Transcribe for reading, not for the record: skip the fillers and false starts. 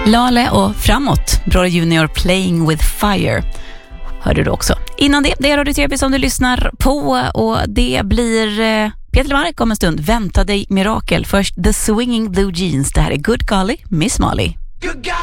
Lale och framåt, Bror Junior Playing with Fire hörde du också. Innan det är Radio TP som du lyssnar på, och det blir Peter Lemark om en stund. Vänta dig mirakel. Först The Swinging Blue Jeans. Det här är Good Golly, Miss Molly. Good golly.